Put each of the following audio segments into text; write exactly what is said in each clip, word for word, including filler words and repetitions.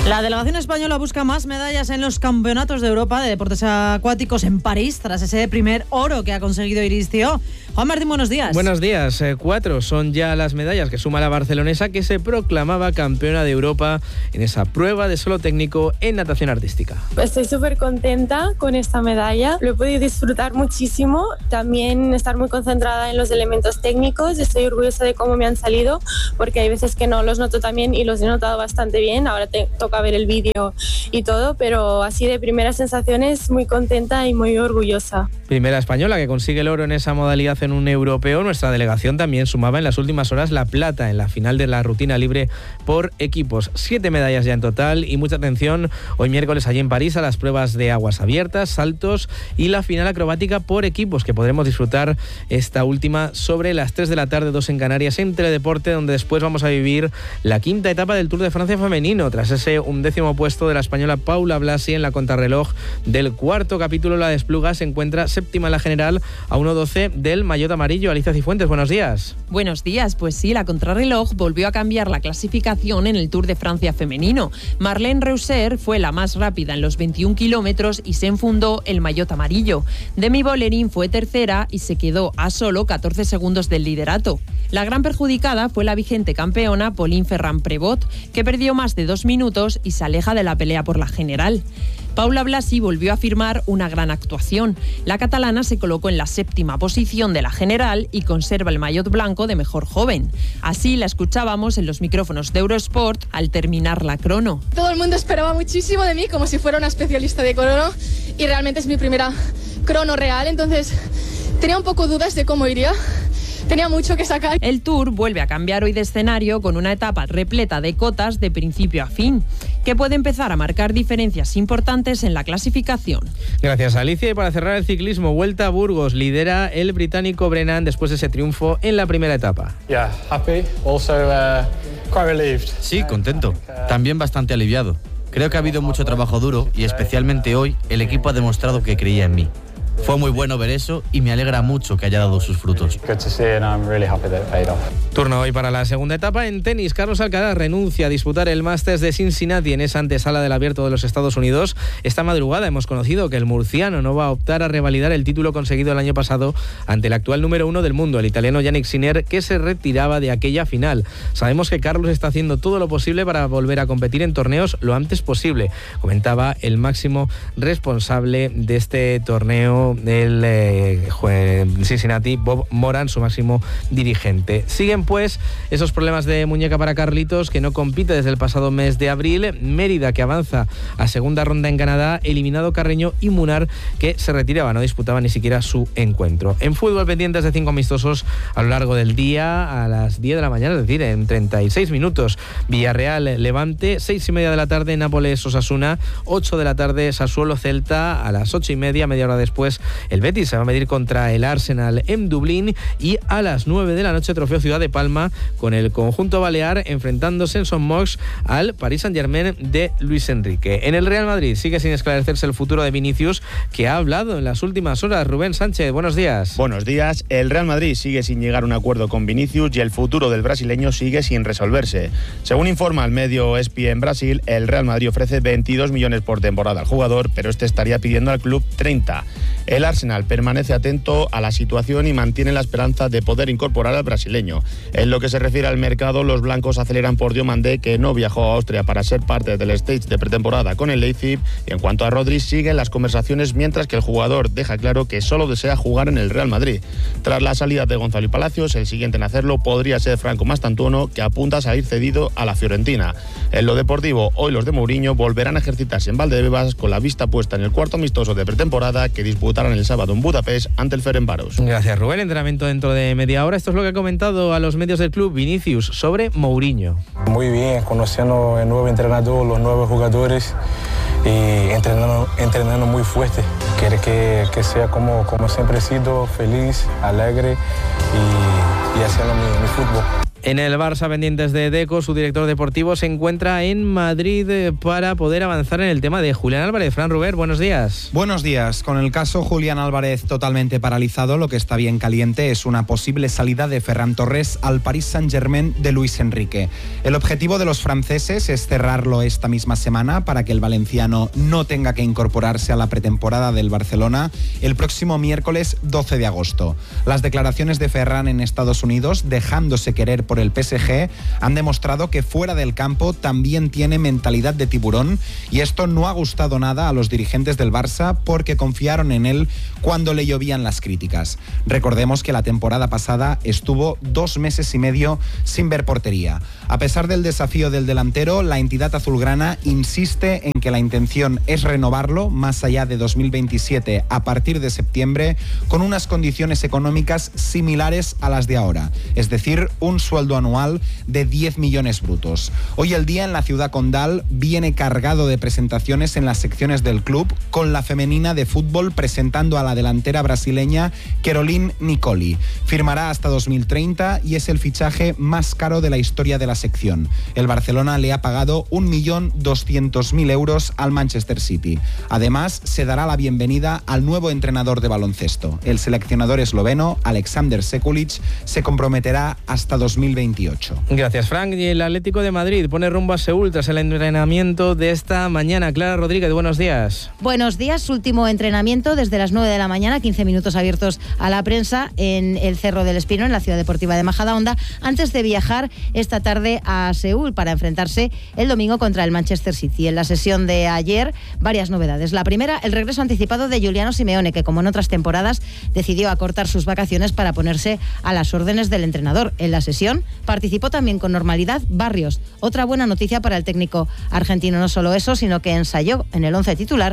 La delegación española busca más medallas en los campeonatos de Europa de deportes acuáticos en París, tras ese primer oro que ha conseguido Iris Thió. Juan Martín, buenos días. Buenos días. Eh, cuatro son ya las medallas que suma la barcelonesa, que se proclamaba campeona de Europa en esa prueba de solo técnico en natación artística. Estoy súper contenta con esta medalla. Lo he podido disfrutar muchísimo. También estar muy concentrada en los elementos técnicos. Estoy orgullosa de cómo me han salido, porque hay veces que no los noto tan bien y los he notado bastante bien. Ahora te toca ver el vídeo y todo, pero así de primeras sensaciones muy contenta y muy orgullosa. Primera española que consigue el oro en esa modalidad en un europeo. Nuestra delegación también sumaba en las últimas horas la plata en la final de la rutina libre por equipos. Siete medallas ya en total y mucha atención hoy miércoles allí en París a las pruebas de aguas abiertas, saltos y la final acrobática por equipos, que podremos disfrutar esta última sobre las tres de la tarde, dos en Canarias, en Teledeporte, donde después vamos a vivir la quinta etapa del Tour de Francia femenino, tras ese undécimo puesto de la española Paula Blasi en la contrarreloj del cuarto capítulo. La Despluga se encuentra séptima en la general a uno doce del maillot amarillo. Alicia Cifuentes, buenos días. Buenos días, pues sí, la contrarreloj volvió a cambiar la clasificación en el Tour de Francia femenino. Marlene Reusser fue la más rápida en los veintiún kilómetros y se enfundó el maillot amarillo. Demi Vollering fue tercera y se quedó a solo catorce segundos del liderato. La gran perjudicada fue la vigente campeona Pauline Ferrand-Prévot, que perdió más de dos minutos y se aleja de la pelea por la general. Paula Blasi volvió a firmar una gran actuación. La catalana se colocó en la séptima posición de la general y conserva el maillot blanco de mejor joven. Así la escuchábamos en los micrófonos de Eurosport al terminar la crono. Todo el mundo esperaba muchísimo de mí, como si fuera una especialista de crono, y realmente es mi primera crono real, entonces tenía un poco dudas de cómo iría. Tenía mucho que sacar. El Tour vuelve a cambiar hoy de escenario con una etapa repleta de cotas de principio a fin, que puede empezar a marcar diferencias importantes en la clasificación. Gracias, Alicia. Y para cerrar el ciclismo, Vuelta a Burgos, lidera el británico Brennan después de ese triunfo en la primera etapa. Yeah, happy, also uh, quite relieved. Sí, contento. También bastante aliviado. Creo que ha habido mucho trabajo duro y especialmente hoy el equipo ha demostrado que creía en mí. Fue muy bueno ver eso y me alegra mucho que haya dado sus frutos. Turno hoy para la segunda etapa en tenis. Carlos Alcaraz renuncia a disputar el Masters de Cincinnati en esa antesala del Abierto de los Estados Unidos. Esta madrugada hemos conocido que el murciano no va a optar a revalidar el título conseguido el año pasado ante el actual número uno del mundo, el italiano Jannik Sinner, que se retiraba de aquella final. Sabemos que Carlos está haciendo todo lo posible para volver a competir en torneos lo antes posible, comentaba el máximo responsable de este torneo del eh, Cincinnati, Bob Moran, su máximo dirigente. Siguen pues esos problemas de muñeca para Carlitos, que no compite desde el pasado mes de abril. Mérida, que avanza a segunda ronda en Canadá, eliminado Carreño y Munar, que se retiraba, no disputaba ni siquiera su encuentro. En fútbol, pendientes de cinco amistosos a lo largo del día, a las diez de la mañana, es decir, en treinta y seis minutos. Villarreal Levante, seis y media de la tarde, Nápoles Osasuna, ocho de la tarde Sassuolo Celta, a las ocho y media, media hora después el Betis se va a medir contra el Arsenal en Dublín, y a las nueve de la noche Trofeo Ciudad de Palma con el conjunto balear enfrentándose en Son Moix al Paris Saint-Germain de Luis Enrique. En el Real Madrid sigue sin esclarecerse el futuro de Vinicius, que ha hablado en las últimas horas. Rubén Sánchez, buenos días. Buenos días. El Real Madrid sigue sin llegar a un acuerdo con Vinicius y el futuro del brasileño sigue sin resolverse. Según informa el medio E S P N en Brasil, el Real Madrid ofrece veintidós millones por temporada al jugador, pero este estaría pidiendo al club treinta. El Arsenal permanece atento a la situación y mantiene la esperanza de poder incorporar al brasileño. En lo que se refiere al mercado, los blancos aceleran por Diomandé, que no viajó a Austria para ser parte del stage de pretemporada con el Leipzig. Y en cuanto a Rodri, siguen las conversaciones, mientras que el jugador deja claro que solo desea jugar en el Real Madrid. Tras la salida de Gonzalo y Palacios, el siguiente en hacerlo podría ser Franco Mastantuono, que apunta a salir cedido a la Fiorentina. En lo deportivo, hoy los de Mourinho volverán a ejercitarse en Valdebebas, con la vista puesta en el cuarto amistoso de pretemporada que disputarán el sábado en Budapest ante el Ferencváros. Gracias, Rubén. Entrenamiento dentro de media hora. Esto es lo que ha comentado a los medios del club Vinicius sobre Mourinho. Muy bien, conociendo el nuevo entrenador, los nuevos jugadores y entrenando, entrenando muy fuerte. Quiere que, que sea como, como siempre he sido, feliz, alegre y, y haciendo mi, mi fútbol. En el Barça, pendientes de Deco, su director deportivo se encuentra en Madrid para poder avanzar en el tema de Julián Álvarez. Fran Ruber, buenos días. Buenos días. Con el caso Julián Álvarez totalmente paralizado, lo que está bien caliente es una posible salida de Ferran Torres al Paris Saint-Germain de Luis Enrique. El objetivo de los franceses es cerrarlo esta misma semana para que el valenciano no tenga que incorporarse a la pretemporada del Barcelona el próximo miércoles doce de agosto. Las declaraciones de Ferran en Estados Unidos, dejándose querer por el P S G, han demostrado que fuera del campo también tiene mentalidad de tiburón, y esto no ha gustado nada a los dirigentes del Barça porque confiaron en él cuando le llovían las críticas. Recordemos que la temporada pasada estuvo dos meses y medio sin ver portería. A pesar del desafío del delantero, la entidad azulgrana insiste en que la intención es renovarlo más allá de dos mil veintisiete a partir de septiembre con unas condiciones económicas similares a las de ahora, es decir, un sueldo anual de diez millones brutos. Hoy el día en la ciudad condal viene cargado de presentaciones en las secciones del club, con la femenina de fútbol presentando a la delantera brasileña Caroline Nicoli. Firmará hasta dos mil treinta y es el fichaje más caro de la historia de la sección. El Barcelona le ha pagado un millón doscientos mil euros al Manchester City. Además, se dará la bienvenida al nuevo entrenador de baloncesto. El seleccionador esloveno, Alexander Sekulic, se comprometerá hasta dos mil veintiocho. Gracias, Frank. Y el Atlético de Madrid pone rumbo a Seúl tras el entrenamiento de esta mañana. Clara Rodríguez, buenos días. Buenos días. Último entrenamiento desde las nueve de la mañana, quince minutos abiertos a la prensa en el Cerro del Espino, en la ciudad deportiva de Majadahonda, antes de viajar esta tarde a Seúl para enfrentarse el domingo contra el Manchester City. En la sesión de ayer, varias novedades. La primera, el regreso anticipado de Giuliano Simeone, que como en otras temporadas decidió acortar sus vacaciones para ponerse a las órdenes del entrenador. En la sesión participó también con normalidad Barrios. Otra buena noticia para el técnico argentino. No solo eso, sino que ensayó en el once titular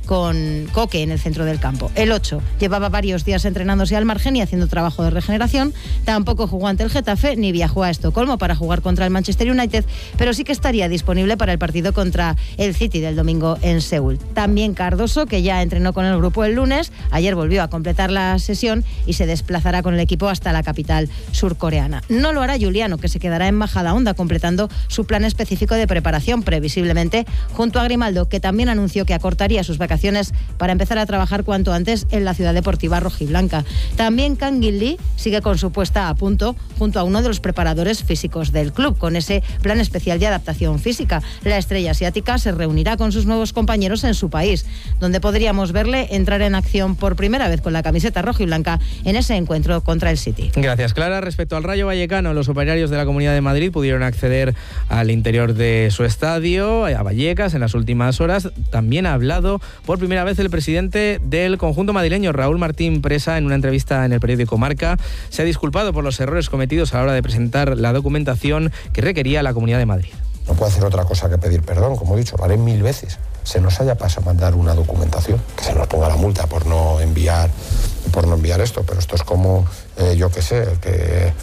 con Coque en el centro del campo. El ocho llevaba varios días entrenándose al margen y haciendo trabajo de regeneración. Tampoco jugó ante el Getafe ni viajó a Estocolmo para jugar contra el Manchester United, pero sí que estaría disponible para el partido contra el City del domingo en Seúl. También Cardoso, que ya entrenó con el grupo el lunes, ayer volvió a completar la sesión y se desplazará con el equipo hasta la capital surcoreana. No lo hará Giuliano, que se quedará en Majadahonda completando su plan específico de preparación, previsiblemente junto a Grimaldo, que también anunció que acortaría sus vacaciones para empezar a trabajar cuanto antes en la ciudad deportiva rojiblanca. También Kang-in Lee sigue con su puesta a punto junto a uno de los preparadores físicos del club, con ese plan especial de adaptación física. La estrella asiática se reunirá con sus nuevos compañeros en su país, donde podríamos verle entrar en acción por primera vez con la camiseta rojiblanca en ese encuentro contra el City. Gracias, Clara. Respecto al Rayo Vallecano, los operarios de la Comunidad de Madrid pudieron acceder al interior de su estadio, a Vallecas, en las últimas horas. También ha hablado por primera vez el presidente del conjunto madrileño, Raúl Martín Presa, en una entrevista en el periódico Marca. Se ha disculpado por los errores cometidos a la hora de presentar la documentación que requería la Comunidad de Madrid. No puedo hacer otra cosa que pedir perdón, como he dicho, lo haré mil veces. Se nos haya pasado mandar una documentación, que se nos ponga la multa por no enviar, por no enviar esto, pero esto es como, eh, yo qué sé, el que,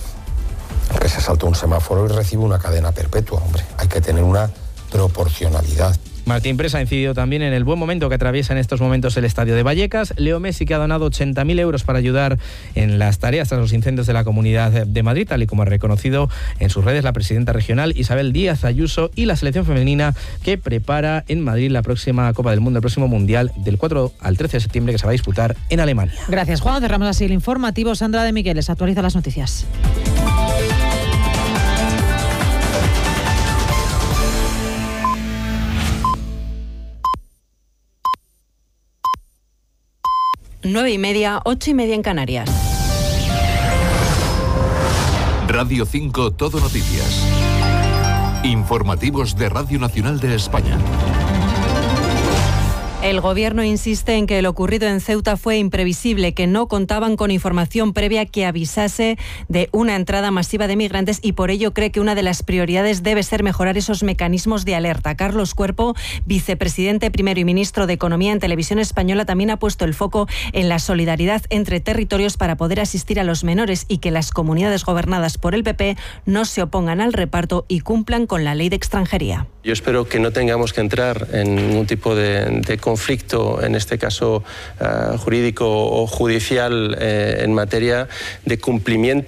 el que se salta un semáforo y recibe una cadena perpetua, hombre. Hay que tener una proporcionalidad. Martín Presa ha incidido también en el buen momento que atraviesa en estos momentos el estadio de Vallecas. Leo Messi, que ha donado ochenta mil euros para ayudar en las tareas tras los incendios de la Comunidad de Madrid, tal y como ha reconocido en sus redes la presidenta regional Isabel Díaz Ayuso, y la selección femenina que prepara en Madrid la próxima Copa del Mundo, el próximo Mundial del cuatro al trece de septiembre, que se va a disputar en Alemania. Gracias, Juan. Cerramos así el informativo. Sandra de Migueles actualiza las noticias. Nueve y media, ocho y media en Canarias. Radio cinco Todo Noticias. Informativos de Radio Nacional de España. El Gobierno insiste en que lo ocurrido en Ceuta fue imprevisible, que no contaban con información previa que avisase de una entrada masiva de migrantes, y por ello cree que una de las prioridades debe ser mejorar esos mecanismos de alerta. Carlos Cuerpo, vicepresidente primero y ministro de Economía en Televisión Española, también ha puesto el foco en la solidaridad entre territorios para poder asistir a los menores y que las comunidades gobernadas por el P P no se opongan al reparto y cumplan con la ley de extranjería. Yo espero que no tengamos que entrar en ningún tipo de, de conflicto, en este caso uh, jurídico o judicial, eh, en materia de cumplimiento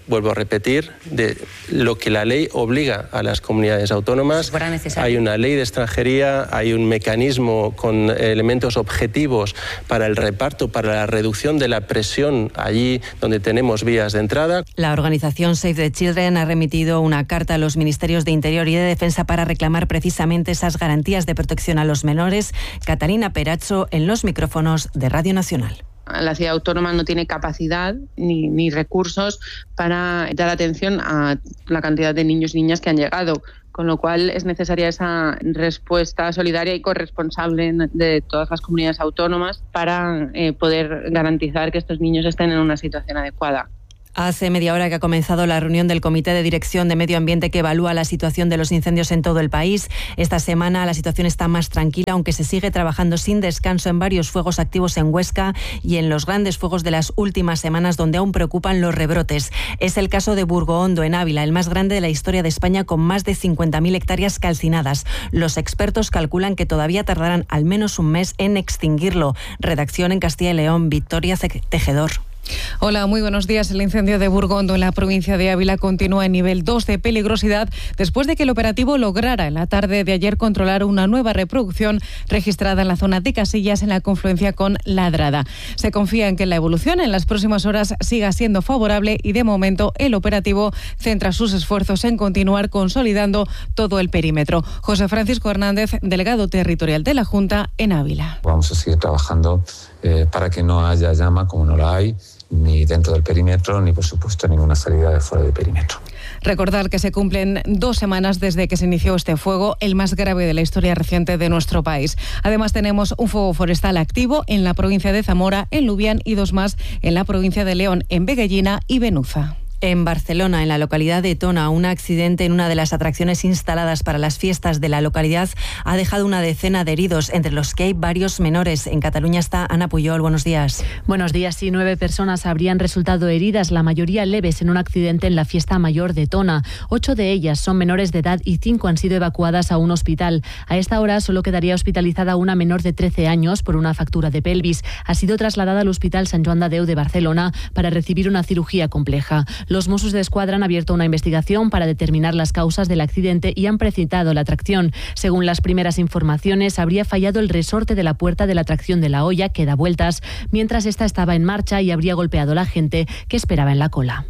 vuelvo a repetir, de lo que la ley obliga a las comunidades autónomas. Hay una ley de extranjería, hay un mecanismo con elementos objetivos para el reparto, para la reducción de la presión allí donde tenemos vías de entrada. La organización Save the Children ha remitido una carta a los ministerios de Interior y de Defensa para reclamar precisamente esas garantías de protección a los menores. Catalina Peracho en los micrófonos de Radio Nacional. La ciudad autónoma no tiene capacidad ni, ni recursos para dar atención a la cantidad de niños y niñas que han llegado, con lo cual es necesaria esa respuesta solidaria y corresponsable de todas las comunidades autónomas para eh, poder garantizar que estos niños estén en una situación adecuada. Hace media hora que ha comenzado la reunión del Comité de Dirección de Medio Ambiente que evalúa la situación de los incendios en todo el país. Esta semana la situación está más tranquila, aunque se sigue trabajando sin descanso en varios fuegos activos en Huesca y en los grandes fuegos de las últimas semanas, donde aún preocupan los rebrotes. Es el caso de Burgohondo, en Ávila, el más grande de la historia de España, con más de cincuenta mil hectáreas calcinadas. Los expertos calculan que todavía tardarán al menos un mes en extinguirlo. Redacción en Castilla y León, Victoria Tejedor. Hola, muy buenos días. El incendio de Burgohondo en la provincia de Ávila continúa en nivel dos de peligrosidad después de que el operativo lograra en la tarde de ayer controlar una nueva reproducción registrada en la zona de Casillas en la confluencia con Ladrada. Se confía en que la evolución en las próximas horas siga siendo favorable y de momento el operativo centra sus esfuerzos en continuar consolidando todo el perímetro. José Francisco Hernández, delegado territorial de la Junta en Ávila. Vamos a seguir trabajando eh, para que no haya llama, como no la hay, ni dentro del perímetro, ni por supuesto ninguna salida de fuera del perímetro. Recordar que se cumplen dos semanas desde que se inició este fuego, el más grave de la historia reciente de nuestro país. Además tenemos un fuego forestal activo en la provincia de Zamora, en Lubián, y dos más en la provincia de León, en Veguellina y Benuza. En Barcelona, en la localidad de Tona, un accidente en una de las atracciones instaladas para las fiestas de la localidad ha dejado una decena de heridos, entre los que hay varios menores. En Cataluña está Ana Puyol. Buenos días. Buenos días. Y nueve personas habrían resultado heridas, la mayoría leves, en un accidente en la fiesta mayor de Tona. Ocho de ellas son menores de edad y cinco han sido evacuadas a un hospital. A esta hora solo quedaría hospitalizada una menor de trece años por una fractura de pelvis. Ha sido trasladada al Hospital Sant Joan de Déu de Barcelona para recibir una cirugía compleja. Los Mossos d'Esquadra han abierto una investigación para determinar las causas del accidente y han precipitado la atracción. Según las primeras informaciones, habría fallado el resorte de la puerta de la atracción de la olla, que da vueltas, mientras esta estaba en marcha, y habría golpeado a la gente que esperaba en la cola.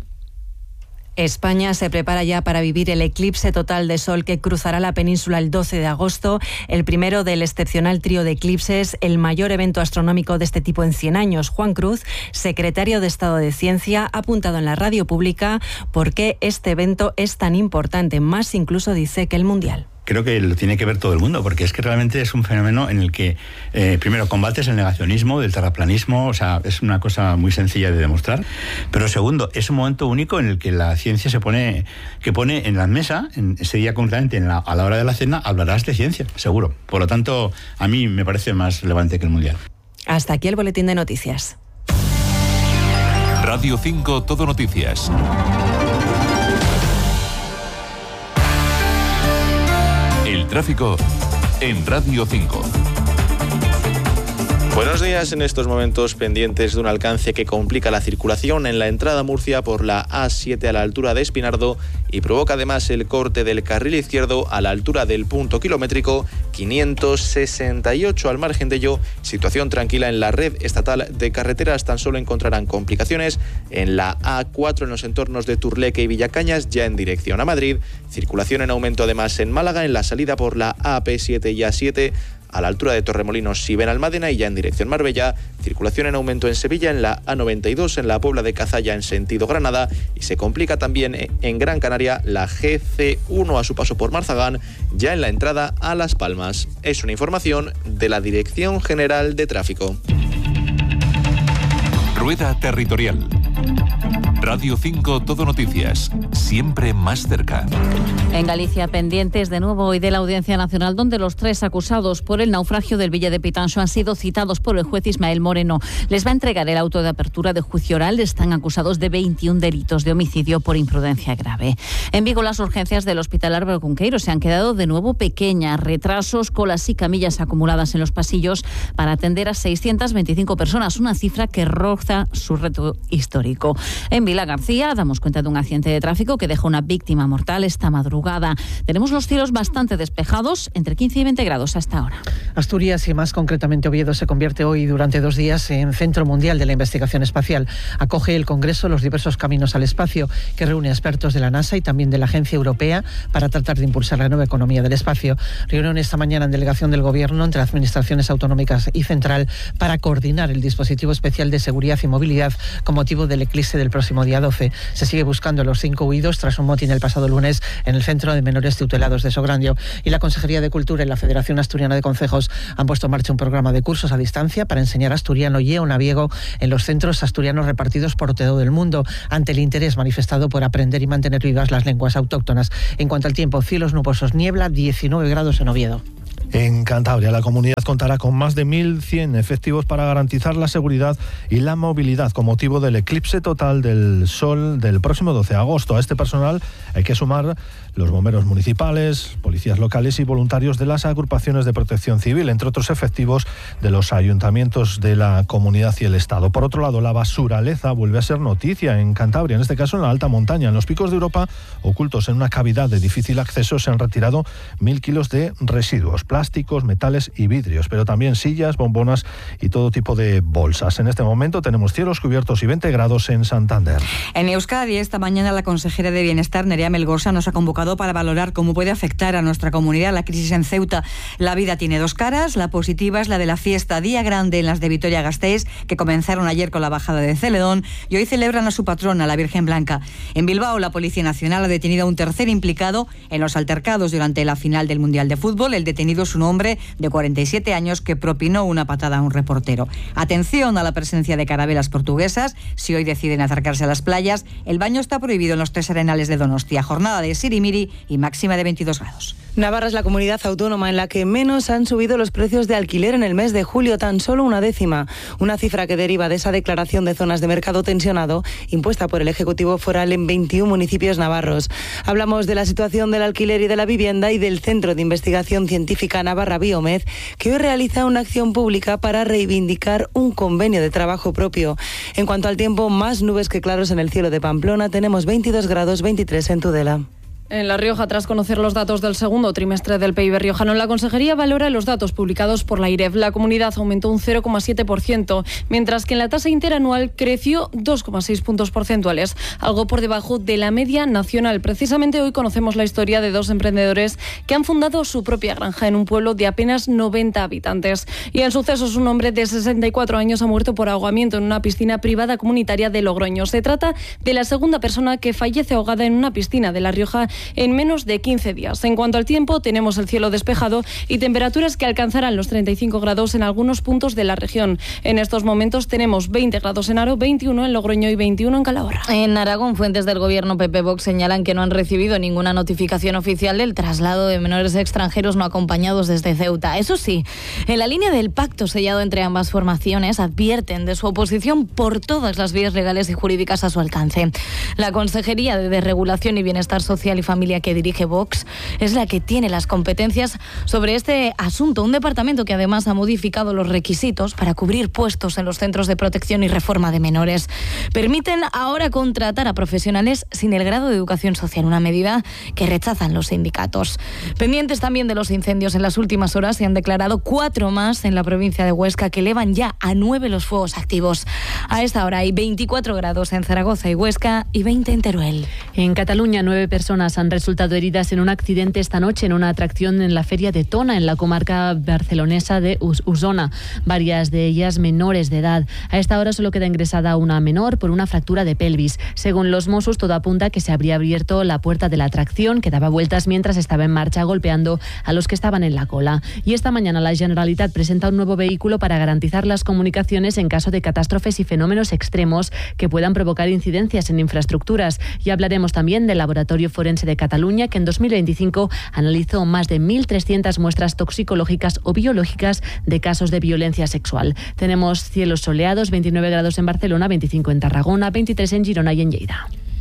España se prepara ya para vivir el eclipse total de sol que cruzará la península el doce de agosto, el primero del excepcional trío de eclipses, el mayor evento astronómico de este tipo en cien años. Juan Cruz, secretario de Estado de Ciencia, ha apuntado en la radio pública por qué este evento es tan importante, más incluso dice que el Mundial. Creo que lo tiene que ver todo el mundo, porque es que realmente es un fenómeno en el que, eh, primero, combates el negacionismo, del terraplanismo, o sea, es una cosa muy sencilla de demostrar, pero segundo, es un momento único en el que la ciencia se pone, que pone en la mesa, en ese día concretamente, en la, a la hora de la cena, hablarás de ciencia, seguro. Por lo tanto, a mí me parece más relevante que el Mundial. Hasta aquí el boletín de noticias. Radio cinco Todo Noticias. El tráfico en Radio cinco. Buenos días. En estos momentos pendientes de un alcance que complica la circulación en la entrada a Murcia por la A siete a la altura de Espinardo y provoca además el corte del carril izquierdo a la altura del punto kilométrico quinientos sesenta y ocho. Al margen de ello, situación tranquila en la red estatal de carreteras. Tan solo encontrarán complicaciones en la A cuatro en los entornos de Turleque y Villacañas, ya en dirección a Madrid. Circulación en aumento además en Málaga en la salida por la A P siete y A siete a la altura de Torremolinos si ven Almádena y ya en dirección Marbella. Circulación en aumento en Sevilla en la A noventa y dos en la Puebla de Cazalla en sentido Granada, y se complica también en Gran Canaria la G C uno a su paso por Marzagán, ya en la entrada a Las Palmas. Es una información de la Dirección General de Tráfico. Rueda territorial. Radio cinco Todo Noticias, siempre más cerca. En Galicia, pendientes de nuevo hoy de la Audiencia Nacional, donde los tres acusados por el naufragio del Villa de Pitanxo han sido citados por el juez Ismael Moreno. Les va a entregar el auto de apertura de juicio oral. Están acusados de veintiún delitos de homicidio por imprudencia grave. En Vigo, las urgencias del Hospital Álvaro Cunqueiro se han quedado de nuevo pequeñas. Retrasos, colas y camillas acumuladas en los pasillos para atender a seiscientas veinticinco personas, una cifra que roza su reto histórico. En Vila García damos cuenta de un accidente de tráfico que deja una víctima mortal esta madrugada. Tenemos los cielos bastante despejados, entre quince y veinte grados hasta ahora. Asturias y más concretamente Oviedo se convierte hoy durante dos días en Centro Mundial de la Investigación Espacial. Acoge el Congreso Los diversos caminos al espacio, que reúne a expertos de la NASA y también de la Agencia Europea para tratar de impulsar la nueva economía del espacio. Reunión esta mañana en delegación del Gobierno entre administraciones autonómicas y central para coordinar el dispositivo especial de seguridad y movilidad con motivo del eclipse del próximo día doce. Se sigue buscando a los cinco huidos tras un motín el pasado lunes en el Centro de Menores Tutelados de Sograndio. Y la Consejería de Cultura y la Federación Asturiana de Concejos han puesto en marcha un programa de cursos a distancia para enseñar asturiano y eonaviego en los centros asturianos repartidos por todo el mundo, ante el interés manifestado por aprender y mantener vivas las lenguas autóctonas. En cuanto al tiempo, cielos nubosos, niebla, diecinueve grados en Oviedo. En Cantabria, la comunidad contará con más de mil cien efectivos para garantizar la seguridad y la movilidad con motivo del eclipse total del sol del próximo doce de agosto. A este personal hay que sumar los bomberos municipales, policías locales y voluntarios de las agrupaciones de protección civil, entre otros efectivos de los ayuntamientos de la comunidad y el Estado. Por otro lado, la basuraleza vuelve a ser noticia en Cantabria, en este caso en la alta montaña. En los picos de Europa, ocultos en una cavidad de difícil acceso, se han retirado mil kilos de residuos, plásticos, metales y vidrios, pero también sillas, bombonas y todo tipo de bolsas. En este momento tenemos cielos cubiertos y veinte grados en Santander. En Euskadi, esta mañana la consejera de Bienestar, Nerea Melgosa, nos ha convocado para valorar cómo puede afectar a nuestra comunidad la crisis en Ceuta. La vida tiene dos caras. La positiva es la de la fiesta Día Grande en las de Vitoria-Gasteiz, que comenzaron ayer con la bajada de Celedón y hoy celebran a su patrona, la Virgen Blanca. En Bilbao, la Policía Nacional ha detenido a un tercer implicado en los altercados durante la final del Mundial de Fútbol. El detenido es un hombre de cuarenta y siete años que propinó una patada a un reportero. Atención a la presencia de carabelas portuguesas. Si hoy deciden acercarse a las playas, el baño está prohibido en los tres arenales de Donostia. Jornada de sirimiri y máxima de veintidós grados. Navarra es la comunidad autónoma en la que menos han subido los precios de alquiler en el mes de julio, tan solo una décima. Una cifra que deriva de esa declaración de zonas de mercado tensionado impuesta por el Ejecutivo Foral en veintiún municipios navarros. Hablamos de la situación del alquiler y de la vivienda y del Centro de Investigación Científica Navarra Biomed, que hoy realiza una acción pública para reivindicar un convenio de trabajo propio. En cuanto al tiempo, más nubes que claros en el cielo de Pamplona. Tenemos veintidós grados, veintitrés en Tudela. En La Rioja, tras conocer los datos del segundo trimestre del P I B riojano, la Consejería valora los datos publicados por la I R E F. La comunidad aumentó un cero coma siete por ciento, mientras que en la tasa interanual creció dos coma seis puntos porcentuales, algo por debajo de la media nacional. Precisamente hoy conocemos la historia de dos emprendedores que han fundado su propia granja en un pueblo de apenas noventa habitantes. Y en sucesos, un hombre de sesenta y cuatro años ha muerto por ahogamiento en una piscina privada comunitaria de Logroño. Se trata de la segunda persona que fallece ahogada en una piscina de La Rioja en menos de quince días. En cuanto al tiempo, tenemos el cielo despejado y temperaturas que alcanzarán los treinta y cinco grados en algunos puntos de la región. En estos momentos tenemos veinte grados en Aro, veintiuno en Logroño y veintiuno en Calahorra. En Aragón, fuentes del gobierno P P Vox señalan que no han recibido ninguna notificación oficial del traslado de menores extranjeros no acompañados desde Ceuta. Eso sí, en la línea del pacto sellado entre ambas formaciones, advierten de su oposición por todas las vías legales y jurídicas a su alcance. La Consejería de Desregulación y Bienestar Social y Familia que dirige Vox es la que tiene las competencias sobre este asunto, un departamento que además ha modificado los requisitos para cubrir puestos en los centros de protección y reforma de menores. Permiten ahora contratar a profesionales sin el grado de educación social, una medida que rechazan los sindicatos. Pendientes también de los incendios, en las últimas horas se han declarado cuatro más en la provincia de Huesca, que elevan ya a nueve los fuegos activos. A esta hora hay veinticuatro grados en Zaragoza y Huesca y veinte en Teruel. En Cataluña, nueve personas han resultado heridas en un accidente esta noche en una atracción en la feria de Tona, en la comarca barcelonesa de Osona. Varias de ellas menores de edad. A esta hora solo queda ingresada una menor por una fractura de pelvis. Según los Mossos, todo apunta a que se habría abierto la puerta de la atracción, que daba vueltas mientras estaba en marcha, golpeando a los que estaban en la cola. Y esta mañana la Generalitat presenta un nuevo vehículo para garantizar las comunicaciones en caso de catástrofes y fenómenos extremos que puedan provocar incidencias en infraestructuras. Y hablaremos también del Laboratorio Forense de Cataluña, que en dos mil veinticinco analizó más de mil trescientas muestras toxicológicas o biológicas de casos de violencia sexual. Tenemos cielos soleados, veintinueve grados en Barcelona, veinticinco en Tarragona, veintitrés en Girona y en Lleida.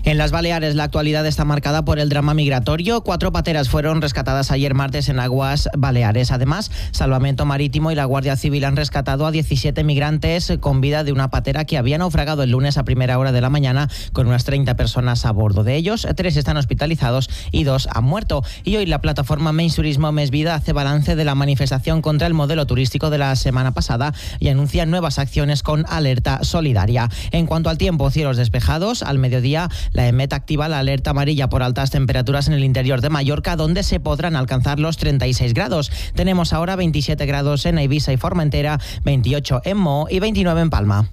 En las Baleares la actualidad está marcada por el drama migratorio. Cuatro pateras fueron rescatadas ayer martes en aguas baleares. Además, Salvamento Marítimo y la Guardia Civil han rescatado a diecisiete migrantes con vida de una patera que había naufragado el lunes a primera hora de la mañana con unas treinta personas a bordo. De ellos, tres están hospitalizados y dos han muerto. Y hoy la plataforma Més Turismo Més Vida hace balance de la manifestación contra el modelo turístico de la semana pasada y anuncia nuevas acciones con alerta solidaria. En cuanto al tiempo, cielos despejados. Al mediodía, la EMET activa la alerta amarilla por altas temperaturas en el interior de Mallorca, donde se podrán alcanzar los treinta y seis grados. Tenemos ahora veintisiete grados en Eivissa y Formentera, veintiocho en Mo y veintinueve en Palma.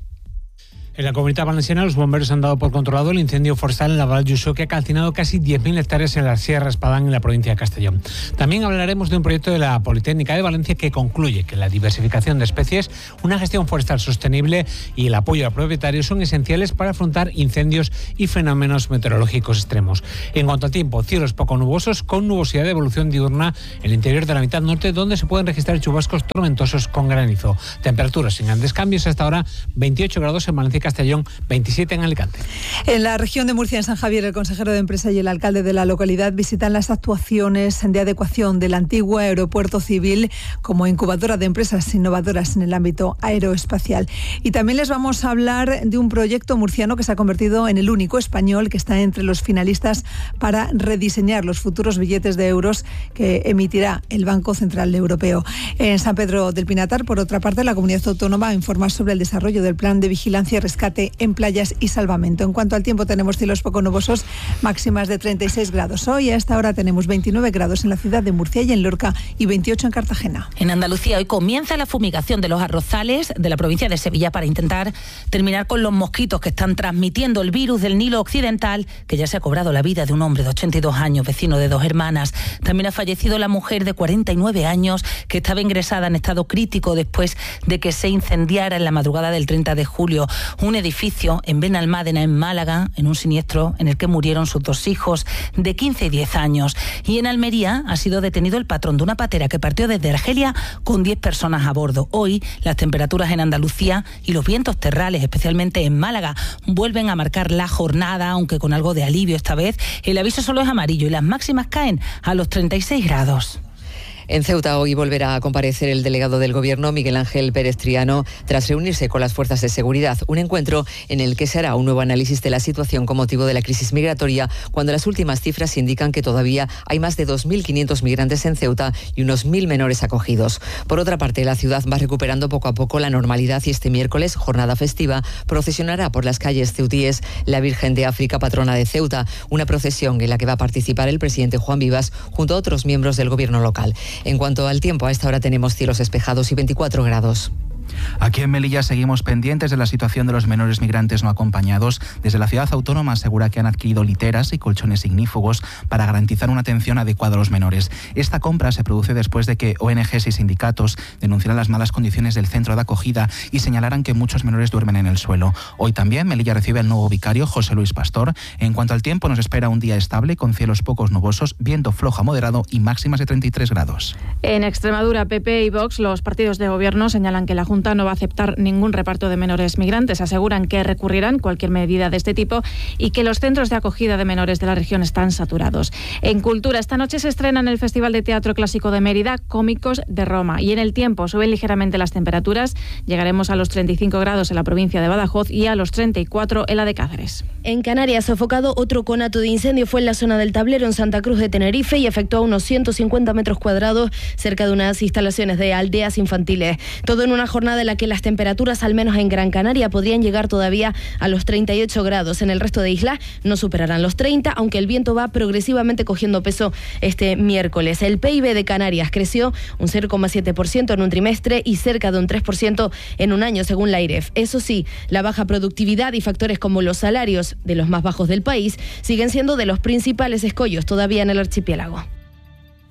En la Comunidad Valenciana, los bomberos han dado por controlado el incendio forestal en la Val d'Uixó, que ha calcinado casi diez mil hectáreas en la Sierra Espadán, en la provincia de Castellón. También hablaremos de un proyecto de la Politécnica de Valencia que concluye que la diversificación de especies, una gestión forestal sostenible y el apoyo a propietarios son esenciales para afrontar incendios y fenómenos meteorológicos extremos. En cuanto al tiempo, cielos poco nubosos con nubosidad de evolución diurna en el interior de la mitad norte, donde se pueden registrar chubascos tormentosos con granizo. Temperaturas sin grandes cambios hasta ahora, veintiocho grados en Valencia y Castellón, veintisiete en Alicante. En la región de Murcia, en San Javier, el consejero de Empresa y el alcalde de la localidad visitan las actuaciones de adecuación del antiguo aeropuerto civil como incubadora de empresas innovadoras en el ámbito aeroespacial. Y también les vamos a hablar de un proyecto murciano que se ha convertido en el único español que está entre los finalistas para rediseñar los futuros billetes de euros que emitirá el Banco Central Europeo. En San Pedro del Pinatar, por otra parte, la comunidad autónoma informa sobre el desarrollo del plan de vigilancia y rescate en playas y salvamento. En cuanto al tiempo, tenemos cielos poco nubosos, máximas de treinta y seis grados. Hoy a esta hora tenemos veintinueve grados en la ciudad de Murcia y en Lorca y veintiocho en Cartagena. En Andalucía hoy comienza la fumigación de los arrozales de la provincia de Sevilla para intentar terminar con los mosquitos que están transmitiendo el virus del Nilo Occidental, que ya se ha cobrado la vida de un hombre de ochenta y dos años, vecino de dos hermanas. También ha fallecido la mujer de cuarenta y nueve años que estaba ingresada en estado crítico después de que se incendiara en la madrugada del treinta de julio un edificio en Benalmádena, en Málaga, en un siniestro en el que murieron sus dos hijos de quince y diez años. Y en Almería ha sido detenido el patrón de una patera que partió desde Argelia con diez personas a bordo. Hoy las temperaturas en Andalucía y los vientos terrales, especialmente en Málaga, vuelven a marcar la jornada, aunque con algo de alivio esta vez. El aviso solo es amarillo y las máximas caen a los treinta y seis grados. En Ceuta hoy volverá a comparecer el delegado del Gobierno, Miguel Ángel Pérez Triano, tras reunirse con las fuerzas de seguridad. Un encuentro en el que se hará un nuevo análisis de la situación con motivo de la crisis migratoria, cuando las últimas cifras indican que todavía hay más de dos mil quinientos migrantes en Ceuta y unos mil menores acogidos. Por otra parte, la ciudad va recuperando poco a poco la normalidad y este miércoles, jornada festiva, procesionará por las calles ceutíes la Virgen de África, patrona de Ceuta, una procesión en la que va a participar el presidente Juan Vivas junto a otros miembros del Gobierno local. En cuanto al tiempo, a esta hora tenemos cielos despejados y veinticuatro grados. Aquí en Melilla seguimos pendientes de la situación de los menores migrantes no acompañados. Desde la ciudad autónoma asegura que han adquirido literas y colchones ignífugos para garantizar una atención adecuada a los menores. Esta compra se produce después de que O N Ges y sindicatos denunciaran las malas condiciones del centro de acogida y señalaran que muchos menores duermen en el suelo. Hoy también Melilla recibe al nuevo vicario, José Luis Pastor. En cuanto al tiempo, nos espera un día estable con cielos pocos nubosos, viento flojo a moderado y máximas de treinta y tres grados. En Extremadura, P P y Vox, los partidos de gobierno, señalan que la Junta no va a aceptar ningún reparto de menores migrantes. Aseguran que recurrirán cualquier medida de este tipo y que los centros de acogida de menores de la región están saturados. En Cultura, esta noche se estrena en el Festival de Teatro Clásico de Mérida Cómicos de Roma. Y en el tiempo suben ligeramente las temperaturas. Llegaremos a los treinta y cinco grados en la provincia de Badajoz y a los treinta y cuatro en la de Cáceres. En Canarias, sofocado otro conato de incendio fue en la zona del Tablero, en Santa Cruz de Tenerife, y afectó a unos ciento cincuenta metros cuadrados cerca de unas instalaciones de aldeas infantiles. Todo en una jornada en la que las temperaturas, al menos en Gran Canaria, podrían llegar todavía a los treinta y ocho grados. En el resto de islas no superarán los treinta, aunque el viento va progresivamente cogiendo peso este miércoles. El P I B de Canarias creció un cero coma siete por ciento en un trimestre y cerca de un tres por ciento en un año, según la AIREF. Eso sí, la baja productividad y factores como los salarios de los más bajos del país siguen siendo de los principales escollos todavía en el archipiélago.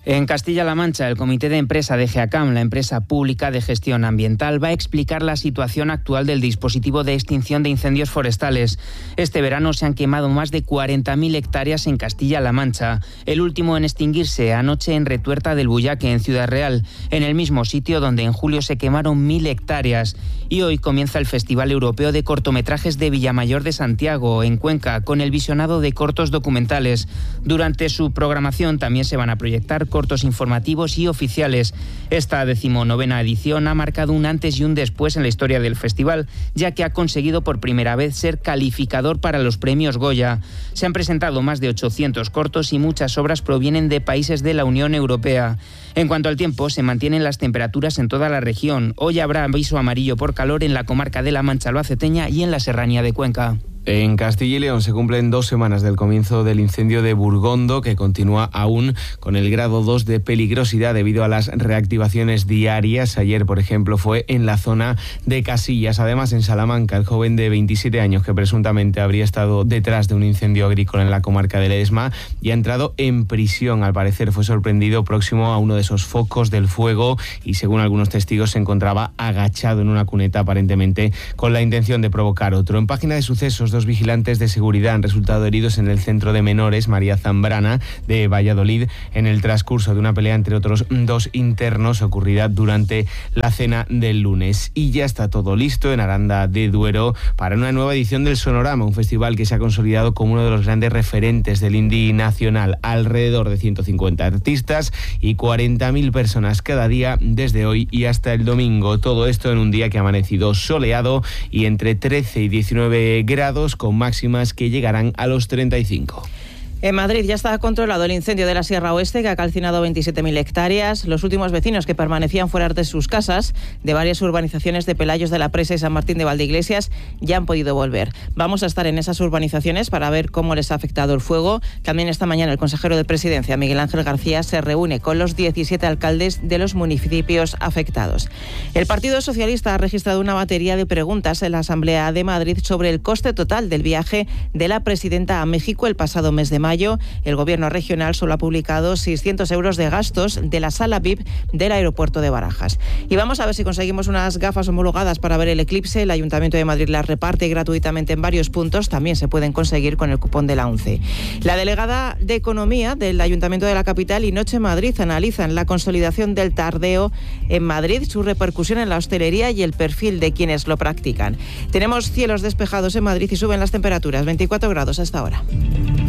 En Castilla-La Mancha, el comité de empresa de GEACAM, la empresa pública de gestión ambiental, va a explicar la situación actual del dispositivo de extinción de incendios forestales. Este verano se han quemado más de cuarenta mil hectáreas en Castilla-La Mancha. El último en extinguirse anoche en Retuerta del Buyaque, en Ciudad Real, en el mismo sitio donde en julio se quemaron mil hectáreas. Y hoy comienza el Festival Europeo de Cortometrajes de Villamayor de Santiago, en Cuenca, con el visionado de cortos documentales. Durante su programación también se van a proyectar cortos informativos y oficiales. Esta decimonovena edición ha marcado un antes y un después en la historia del festival, ya que ha conseguido por primera vez ser calificador para los premios Goya. Se han presentado más de ochocientos cortos y muchas obras provienen de países de la Unión Europea. En cuanto al tiempo, se mantienen las temperaturas en toda la región. Hoy habrá aviso amarillo por calor en la comarca de la Mancha Albaceteña y en la Serranía de Cuenca. En Castilla y León se cumplen dos semanas del comienzo del incendio de Burgondo, que continúa aún con el grado dos de peligrosidad debido a las reactivaciones diarias. Ayer, por ejemplo, fue en la zona de Casillas. Además, en Salamanca, el joven de veintisiete años que presuntamente habría estado detrás de un incendio agrícola en la comarca de Ledesma y ha entrado en prisión. Al parecer fue sorprendido próximo a uno de esos focos del fuego y, según algunos testigos, se encontraba agachado en una cuneta, aparentemente con la intención de provocar otro. En página de sucesos, dos vigilantes de seguridad han resultado heridos en el centro de menores María Zambrana de Valladolid en el transcurso de una pelea entre otros dos internos ocurrida durante la cena del lunes. Y ya está todo listo en Aranda de Duero para una nueva edición del Sonorama, un festival que se ha consolidado como uno de los grandes referentes del indie nacional. Alrededor de ciento cincuenta artistas y cuarenta mil personas cada día desde hoy y hasta el domingo. Todo esto en un día que ha amanecido soleado y entre trece y diecinueve grados, con máximas que llegarán a los treinta y cinco. En Madrid ya está controlado el incendio de la Sierra Oeste, que ha calcinado veintisiete mil hectáreas. Los últimos vecinos que permanecían fuera de sus casas de varias urbanizaciones de Pelayos de la Presa y San Martín de Valdeiglesias ya han podido volver. Vamos a estar en esas urbanizaciones para ver cómo les ha afectado el fuego. También esta mañana el consejero de Presidencia, Miguel Ángel García, se reúne con los diecisiete alcaldes de los municipios afectados. El Partido Socialista ha registrado una batería de preguntas en la Asamblea de Madrid sobre el coste total del viaje de la presidenta a México el pasado mes de mayo. mayo, el Gobierno regional solo ha publicado seiscientos euros de gastos de la sala V I P del aeropuerto de Barajas. Y vamos a ver si conseguimos unas gafas homologadas para ver el eclipse. El Ayuntamiento de Madrid las reparte gratuitamente en varios puntos. También se pueden conseguir con el cupón de la ONCE. La delegada de Economía del Ayuntamiento de la capital y Noche Madrid analizan la consolidación del tardeo en Madrid, su repercusión en la hostelería y el perfil de quienes lo practican. Tenemos cielos despejados en Madrid y suben las temperaturas, veinticuatro grados hasta ahora.